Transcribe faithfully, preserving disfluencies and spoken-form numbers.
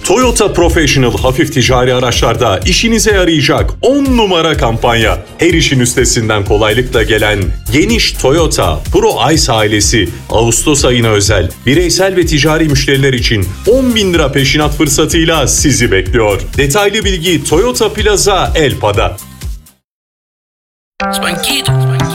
Toyota Professional hafif ticari araçlarda işinize yarayacak on numara kampanya. Her işin üstesinden kolaylıkla gelen geniş Toyota Pro Ice ailesi Ağustos ayına özel bireysel ve ticari müşteriler için on bin lira peşinat fırsatıyla sizi bekliyor. Detaylı bilgi Toyota Plaza Elpa'da. Spanquito.